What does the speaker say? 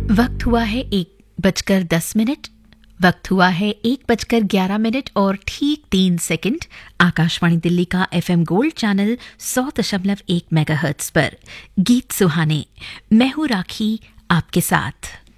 वक्त हुआ है 1:10। वक्त हुआ है 1:11 और ठीक 3 सेकंड। आकाशवाणी दिल्ली का FM गोल्ड चैनल 100.1 मेगाहर्ट्ज पर गीत सुहाने। मैं हूं राखी आपके साथ।